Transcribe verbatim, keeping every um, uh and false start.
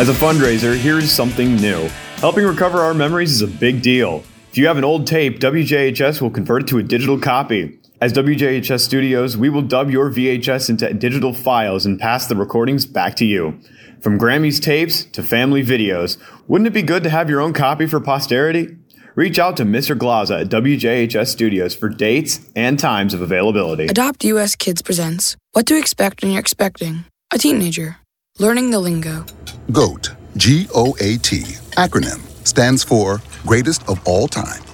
As a fundraiser, here is something new. Helping recover our memories is a big deal. If you have an old tape, W J H S will convert it to a digital copy. As W J H S Studios, we will dub your V H S into digital files and pass the recordings back to you. From Grammy's tapes to family videos, wouldn't it be good to have your own copy for posterity? Reach out to Mister Glaza at W J H S Studios for dates and times of availability. Adopt U S Kids presents What to Expect When You're Expecting a Teenager. Learning the lingo. GOAT, G O A T, acronym, stands for Greatest of All Time.